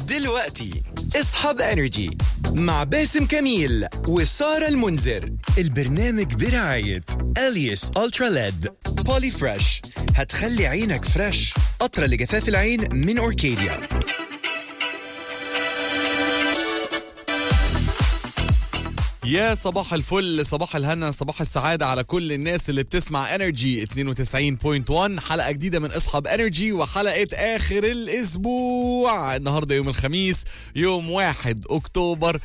دلوقتي اصحى بانرجي مع باسم كميل وسارة المنذر. البرنامج برعاية اليس الترا ليد بولي فريش، هتخلي عينك فريش. قطرة لجفاف العين من اوركيديا. يا صباح الفل، صباح الهنا، صباح السعادة على كل الناس اللي بتسمع انرجي 92.1. حلقة جديدة من اصحى بانرجي وحلقة اخر الاسبوع. النهاردة يوم الخميس، يوم 1 اكتوبر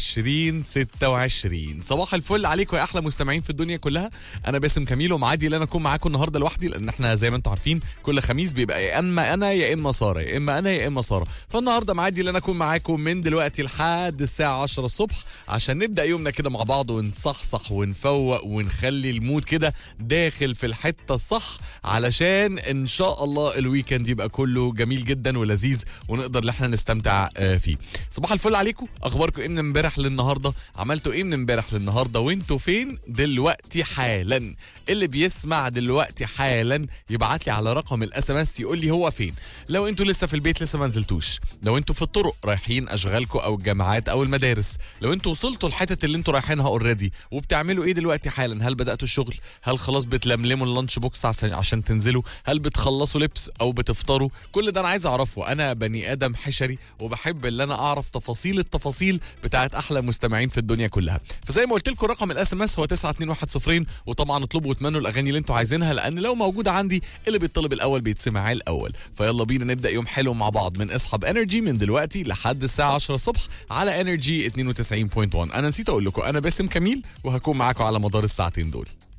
2026. صباح الفل عليكم يا احلى مستمعين في الدنيا كلها. انا باسم كميل ومعادي ان انا اكون معاكم النهاردة لوحدي، لان احنا زي ما انتم عارفين كل خميس بيبقى يا اما انا يا اما سارة، يا اما انا يا اما سارة. فالنهاردة معادي ان انا اكون معاكم من دلوقتي لحد الساعة 10 الصبح عشان نبدأ يومنا كده مع بعض ونصحصح ونفوق ونخلي المود كده داخل في الحتة الصح، علشان ان شاء الله الويكند يبقى كله جميل جدا ولذيذ ونقدر ان احنا نستمتع فيه. صباح الفل عليكم. اخباركم ايه من امبارح للنهارده؟ عملتوا ايه من امبارح للنهارده وانتوا فين دلوقتي حالا؟ اللي بيسمع دلوقتي حالا يبعت لي على رقم الاس ام اس يقول لي هو فين. لو انتوا لسه في البيت لسه ما نزلتوش، لو انتوا في الطرق رايحين اشغالكم او الجامعات او المدارس، لو انتوا وصلتوا الحتة اللي انتوا رايحينها اوريدي وبتعملوا ايه دلوقتي حالا؟ هل بداتوا الشغل؟ هل خلاص بتلملموا اللانش بوكس عشان تنزلوا؟ هل بتخلصوا لبس او بتفطروا؟ كل ده انا عايز اعرفه. انا بني ادم حشري وبحب ان انا اعرف التفاصيل بتاعت احلى مستمعين في الدنيا كلها. فزي ما قلت لكم رقم الاس ام اس هو 92110، وطبعا اطلبوا واتمنوا الاغاني اللي انتوا عايزينها، لان لو موجوده عندي اللي بيطلب الاول بيتسمع الاول. فيلا بينا نبدا يوم حلو مع بعض من اصحى بانرجي من دلوقتي لحد الساعه 10 الصبح على انرجي 92.1. انا نسيت اقول لكم انا باسم كميل وهكون معاكم على مدار الساعتين دول.